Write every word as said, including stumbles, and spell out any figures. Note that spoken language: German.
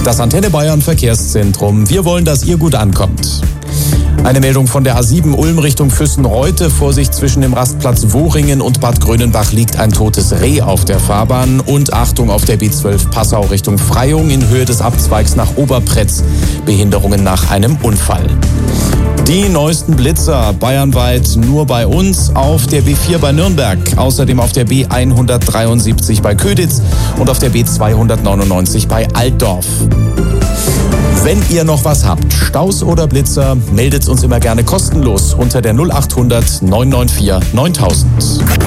Das Antenne Bayern Verkehrszentrum. Wir wollen, dass ihr gut ankommt. Eine Meldung von der A sieben Ulm Richtung Füssen-Reute. Vorsicht, zwischen dem Rastplatz Wohringen und Bad Grönenbach liegt ein totes Reh auf der Fahrbahn. Und Achtung auf der B zwölf Passau Richtung Freyung in Höhe des Abzweigs nach Oberpretz. Behinderungen nach einem Unfall. Die neuesten Blitzer bayernweit nur bei uns auf der B vier bei Nürnberg, außerdem auf der B hundertdreiundsiebzig bei Köditz und auf der B zweihundertneunundneunzig bei Altdorf. Wenn ihr noch was habt, Staus oder Blitzer, meldet uns immer gerne kostenlos unter der null acht hundert neun neun vier neuntausend.